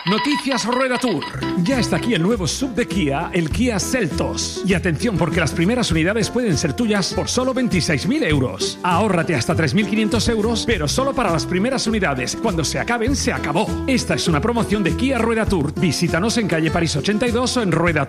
Noticias Rueda Tour. Ya está aquí el nuevo sub de Kia, el Kia Seltos. Y atención, porque las primeras unidades pueden ser tuyas por solo 26.000 euros. Ahórrate hasta 3.500 euros, pero solo para las primeras unidades. Cuando se acaben, se acabó. Esta es una promoción de Kia Rueda Tour. Visítanos en calle París 82 o en ruedatour.es.